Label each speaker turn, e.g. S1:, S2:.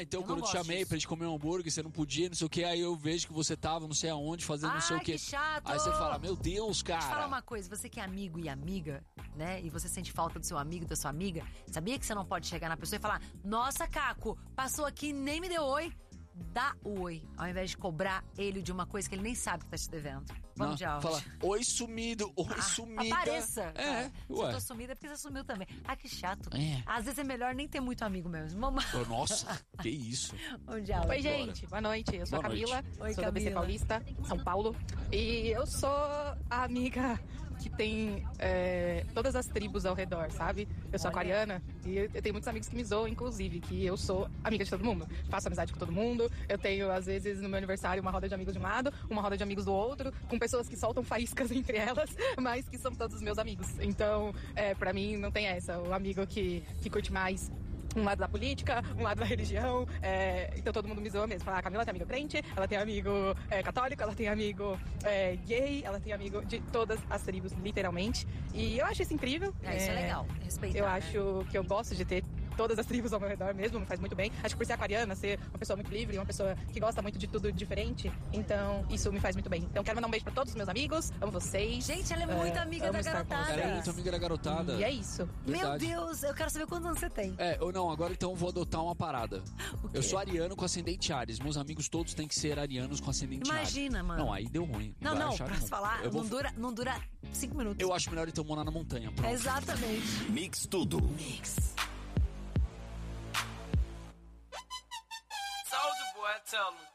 S1: então quando eu te chamei pra gente comer um hambúrguer, você não podia, não sei o que, aí eu vejo que você tava não sei aonde, fazendo não sei o que.
S2: Que chato!
S1: Aí você fala, meu Deus, cara.
S2: Deixa eu falar uma coisa, você que é amigo e amiga, né, e você sente falta do seu amigo, da sua amiga, sabia que você não pode chegar na pessoa e falar, nossa, Caco, passou aqui e nem me deu oi? Dá o oi, ao invés de cobrar ele de uma coisa que ele nem sabe que tá te devendo. Vamos de áudio.
S1: Fala, oi sumido, oi sumida.
S2: Apareça.
S1: É,
S2: Se eu tô sumida é porque você sumiu também. Que chato.
S1: É.
S2: Às vezes é melhor nem ter muito amigo mesmo.
S1: Nossa, que isso.
S2: Vamos de áudio.
S3: Oi, gente. Boa noite. Eu sou a Camila.
S2: Oi,
S3: sou da BC Paulista, São Paulo. E eu sou a amiga que tem todas as tribos ao redor, sabe? Eu sou aquariana e eu tenho muitos amigos que me zoam, inclusive, que eu sou amiga de todo mundo. Faço amizade com todo mundo. Eu tenho, às vezes, no meu aniversário, uma roda de amigos de um lado, uma roda de amigos do outro, com pessoas que soltam faíscas entre elas, mas que são todos meus amigos. Então, pra mim, não tem essa. O amigo que curte mais um lado da política, um lado da religião, então todo mundo me zoa mesmo. Fala, a Camila tem amigo crente, ela tem amigo católico, ela tem amigo gay, ela tem amigo de todas as tribos, literalmente. E eu acho isso incrível.
S2: Isso é legal, respeitar.
S3: Eu acho que eu gosto de ter todas as tribos ao meu redor mesmo, me faz muito bem. Acho que por ser aquariana, ser uma pessoa muito livre, uma pessoa que gosta muito de tudo diferente, então isso me faz muito bem. Então quero mandar um beijo pra todos os meus amigos, amo vocês.
S2: Gente, ela é muito amiga da garotada.
S1: Ela é muito amiga da garotada.
S3: E é isso.
S1: Verdade.
S2: Meu Deus, eu quero saber quantos anos você tem.
S1: Ou não, agora então eu vou adotar uma parada. Eu sou ariano com ascendente Áries. Meus amigos todos têm que ser arianos com ascendente Áries.
S2: Imagina, mano.
S1: Não, aí deu ruim.
S2: Não, pra falar, não dura 5 minutos.
S1: Eu acho melhor então morar na montanha. Pronto.
S2: Exatamente.
S4: Mix tudo.
S5: Soldier boy, tell me.